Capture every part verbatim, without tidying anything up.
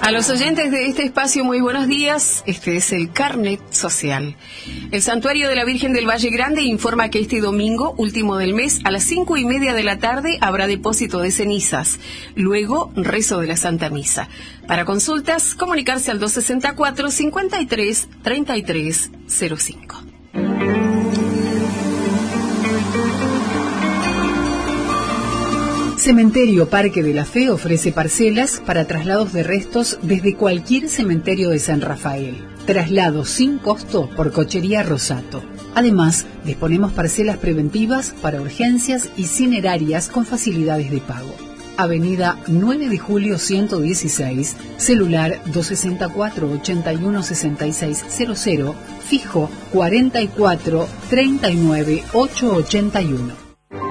A los oyentes de este espacio, muy buenos días. Este es el Carnet Social. El Santuario de la Virgen del Valle Grande informa que este domingo, último del mes, a las cinco y media de la tarde, habrá depósito de cenizas. Luego, rezo de la Santa Misa. Para consultas, comunicarse al dos sesenta y cuatro, cincuenta y tres, treinta y tres cero cinco. Cementerio Parque de la Fe ofrece parcelas para traslados de restos desde cualquier cementerio de San Rafael. Traslados sin costo por Cochería Rosato. Además, disponemos parcelas preventivas para urgencias y cinerarias con facilidades de pago. Avenida nueve de julio ciento dieciséis, celular dos sesenta y cuatro, ochenta y uno, sesenta y seis cero cero, fijo cuarenta y cuatro, treinta y nueve, ochocientos ochenta y uno.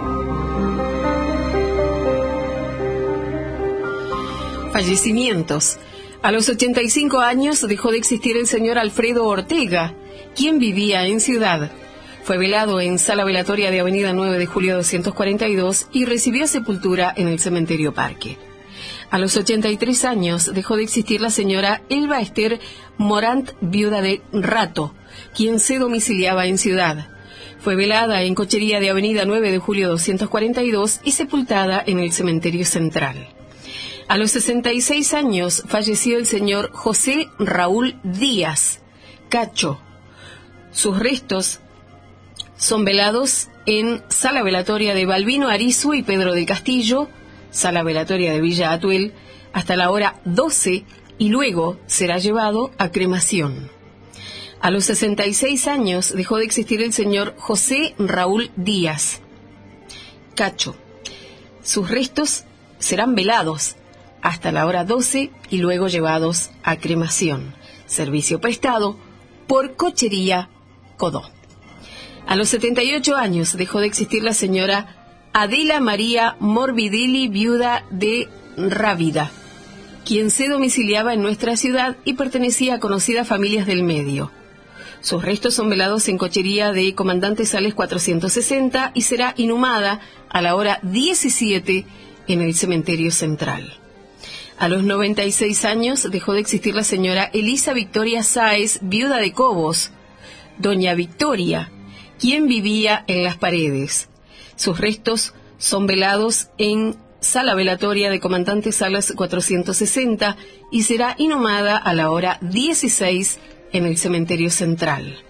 Fallecimientos. A los ochenta y cinco años dejó de existir el señor Alfredo Ortega, quien vivía en Ciudad. Fue velado en sala velatoria de Avenida nueve de julio doscientos cuarenta y dos y recibió sepultura en el Cementerio Parque. A los ochenta y tres años dejó de existir la señora Elba Esther Morant, viuda de Rato, quien se domiciliaba en Ciudad. Fue velada en Cochería de Avenida nueve de julio doscientos cuarenta y dos y sepultada en el Cementerio Central. A los sesenta y seis años falleció el señor José Raúl Díaz, Cacho. Sus restos son velados en sala velatoria de Balbino Arizu y Pedro del Castillo, sala velatoria de Villa Atuel, hasta la hora doce y luego será llevado a cremación. A los sesenta y seis años dejó de existir el señor José Raúl Díaz, Cacho. Sus restos serán velados hasta la hora doce y luego llevados a cremación. Servicio prestado por Cochería Codó. A los setenta y ocho años dejó de existir la señora Adela María Morbidelli, viuda de Rávida, quien se domiciliaba en nuestra ciudad y pertenecía a conocidas familias del medio. Sus restos son velados en Cochería de Comandante Sales cuatrocientos sesenta y será inhumada a la hora diecisiete en el Cementerio Central. A los noventa y seis años dejó de existir la señora Elisa Victoria Sáez, viuda de Cobos, doña Victoria, quien vivía en Las Paredes. Sus restos son velados en sala velatoria de Comandante Salas cuatrocientos sesenta y será inhumada a la hora dieciséis en el Cementerio Central.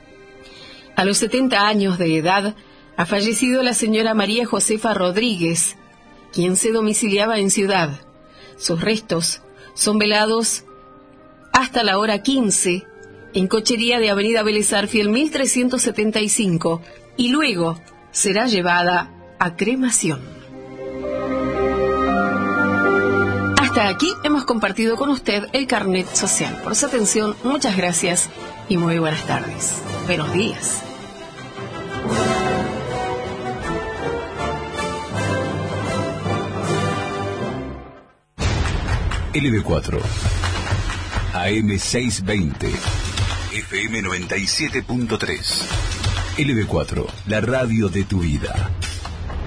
A los setenta años de edad ha fallecido la señora María Josefa Rodríguez, quien se domiciliaba en Ciudad. Sus restos son velados hasta la hora quince en Cochería de Avenida Vélez Arfiel mil trescientos setenta y cinco y luego será llevada a cremación. Hasta aquí hemos compartido con usted el Carnet Social. Por su atención, muchas gracias y muy buenas tardes. Buenos días. L B cuatro, A M seiscientos veinte, F M noventa y siete punto tres. L B cuatro, la radio de tu vida.